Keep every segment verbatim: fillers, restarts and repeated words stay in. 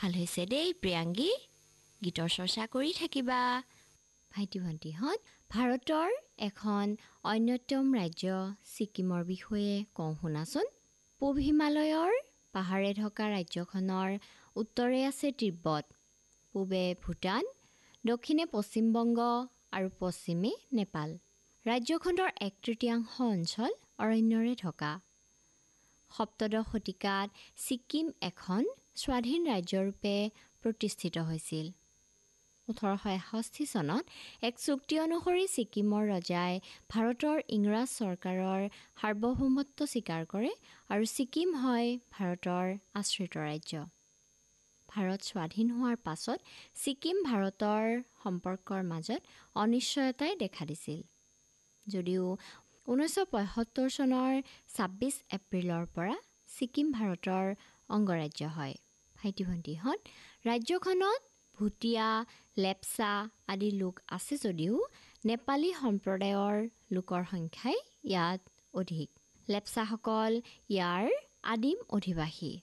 ভাল হৈছে দেই প্ৰিয়াংগী, গীতৰ চৰ্চা কৰি থাকিবা। ভাইটি ভণ্টিহঁত, ভাৰতৰ এখন অন্যতম ৰাজ্য ছিকিমৰ বিষয়ে কওঁ শুনাচোন। পূব হিমালয়ৰ পাহাৰে থকা ৰাজ্যখনৰ উত্তৰে আছে তিব্বত, পূবে ভূটান, দক্ষিণে পশ্চিমবংগ আৰু পশ্চিমে নেপাল। ৰাজ্যখনৰ এক তৃতীয়াংশ অঞ্চল অৰণ্যৰে থকা। সপ্তদশ শতিকাত ছিকিম এখন স্বাধীন ৰাজ্যৰূপে প্ৰতিষ্ঠিত হৈছিল। ওঠৰশ এষষ্ঠি চনত এক চুক্তি অনুসৰি ছিকিমৰ ৰজাই ভাৰতৰ ইংৰাজ চৰকাৰৰ সাৰ্বভৌমত্ব স্বীকাৰ কৰে আৰু ছিকিম হয় ভাৰতৰ আশ্ৰিত ৰাজ্য। ভাৰত স্বাধীন হোৱাৰ পাছত ছিকিম ভাৰতৰ সম্পৰ্কৰ মাজত অনিশ্চয়তাই দেখা দিছিল। যদিও ঊনৈছশ পঁয়সত্তৰ চনৰ ছাব্বিছ এপ্ৰিলৰ পৰা ছিকিম ভাৰতৰ অংগৰাজ্য হয়। ভাইটি ভণ্টিহঁত, ৰাজ্যখনত ভুটীয়া, লেপচা আদি লোক আছে যদিও নেপালী সম্প্ৰদায়ৰ লোকৰ সংখ্যাই ইয়াত অধিক। লেপচাসকল ইয়াৰ আদিম অধিবাসী।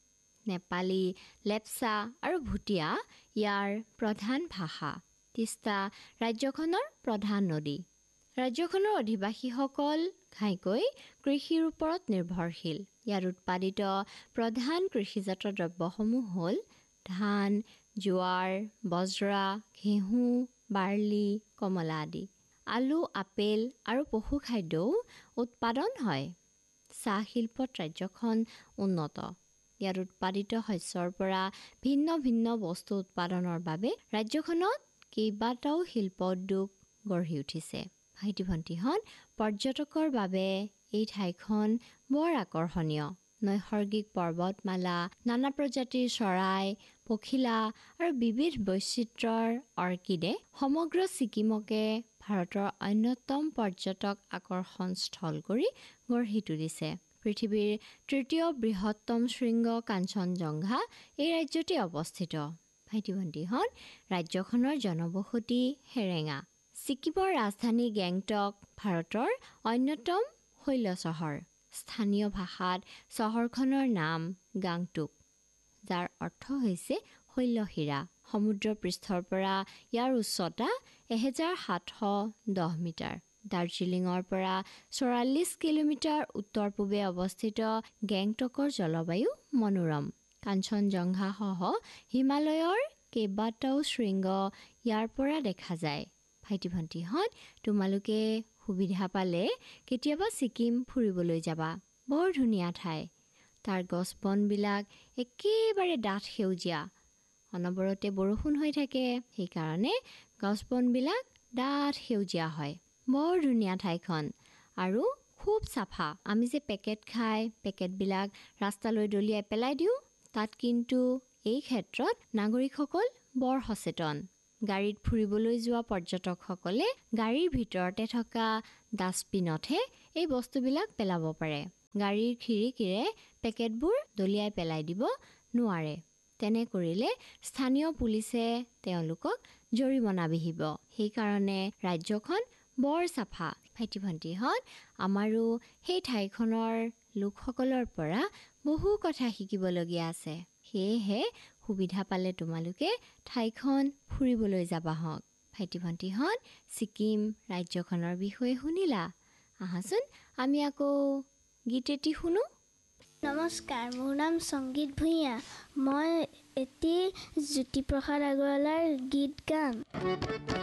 নেপালী, লেপচা আৰু ভুটীয়া ইয়াৰ প্ৰধান ভাষা। তিষ্টা ৰাজ্যখনৰ প্ৰধান নদী। ৰাজ্যখনৰ অধিবাসীসকল ঘাইকৈ কৃষিৰ ওপৰত নিৰ্ভৰশীল। ইয়াত উৎপাদিত প্ৰধান কৃষিজাত দ্ৰব্যসমূহ হ'ল ধান, জোৱাৰ, বজ্ৰা, ঘেঁহু, বাৰ্লি, কমলা আদি। আলু, আপেল আৰু পশুখাদ্যও উৎপাদন হয়। চাহ শিল্পত ৰাজ্যখন উন্নত। ইয়াত উৎপাদিত শস্যৰ পৰা ভিন্ন ভিন্ন বস্তু উৎপাদনৰ বাবে ৰাজ্যখনত কেইবাটাও শিল্প উদ্যোগ গঢ়ি উঠিছে। ভাইটি ভণ্টিহঁত, পৰ্যটকৰ বাবে এই ঠাইখন বৰ আকৰ্ষণীয়। নৈসৰ্গিক পৰ্বতমালা, নানা প্ৰজাতিৰ চৰাই, পখিলা আৰু বিবিধ বৈচিত্ৰ্যৰ অৰ্কিডে সমগ্ৰ ছিকিমকে ভাৰতৰ অন্যতম পৰ্যটক আকৰ্ষণ স্থল কৰি গঢ়ি তুলিছে। পৃথিৱীৰ তৃতীয় বৃহত্তম শৃংগ কাঞ্চনজংঘা এই ৰাজ্যতে অৱস্থিত। ভাইটি ভণ্টিহঁত, ৰাজ্যখনৰ জনবসতি সেৰেঙা। ছিকিমৰ ৰাজধানী গেংটক ভাৰতৰ অন্যতম শৈল চহৰ। স্থানীয় ভাষাত চহৰখনৰ নাম গাংটুক, যাৰ অৰ্থ হৈছে শৈলশিৰা। সমুদ্ৰ পৃষ্ঠৰ পৰা ইয়াৰ উচ্চতা এহেজাৰ সাতশ দহ মিটাৰ। দাৰ্জিলিঙৰ পৰা চৌৰাল্লিছ কিলোমিটাৰ উত্তৰ পূবে অৱস্থিত গেংটকৰ জলবায়ু মনোৰম। কাঞ্চনজংঘাসহ হিমালয়ৰ কেইবাটাও শৃংগ ইয়াৰ পৰা দেখা যায়। ভাইটি ভণ্টিহঁত, তোমালোকে সুবিধা পালে কেতিয়াবা ছিকিম ফুৰিবলৈ যাবা। বৰ ধুনীয়া ঠাই। তাৰ গছ বনবিলাক একেবাৰে ডাঠ সেউজীয়া। অনবৰতে বৰষুণ হৈ থাকে, সেইকাৰণে গছ বনবিলাক ডাঠ সেউজীয়া হয়। বৰ ধুনীয়া ঠাইখন আৰু খুব চাফা। আমি যে পেকেট খাই পেকেটবিলাক ৰাস্তালৈ দলিয়াই পেলাই দিওঁ, তাত কিন্তু এই ক্ষেত্ৰত নাগৰিকসকল বৰ সচেতন। গাড়ীত ফুৰিবলৈ যোৱা পৰ্যটকসকলে গাড়ীৰ ভিতৰতে থকা ডাষ্টবিনতহে এই বস্তুবিলাক পেলাব পাৰে। গাড়ীৰ খিৰিকীৰে পেকেটবোৰ দলিয়াই পেলাই দিব নোৱাৰে। তেনে কৰিলে স্থানীয় পুলিচে তেওঁলোকক জৰিমনা বিহিব। সেইকাৰণে ৰাজ্যখন বৰ চাফা। ভাইটি ভণ্টিহঁত, আমাৰো সেই ঠাইখনৰ লোকসকলৰ পৰা বহু কথা শিকিবলগীয়া আছে। সেয়েহে সুবিধা পালে তোমালোকে ঠাইখন ফুৰিবলৈ যাবা হওক। ভাইটি ভণ্টিহঁত, ছিকিম ৰাজ্যখনৰ বিষয়ে শুনিলা। আহাচোন আমি আকৌ গীত এটি শুনো। নমস্কাৰ, মোৰ নাম সংগীত ভূঞা। মই এটি জ্যোতিপ্ৰসাদ আগৰৱালাৰ গীত গাম।